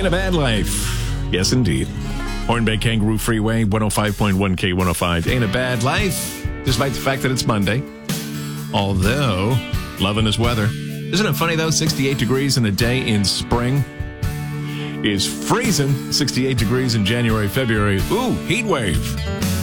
Ain't a bad life. Yes, indeed. Horn Bay Kangaroo Freeway, 105.1 K105. Ain't a bad life, despite the fact that it's Monday. Although, loving this weather. Isn't it funny, though? 68 degrees in a day in spring is freezing. 68 degrees in January, February. Ooh, heat wave.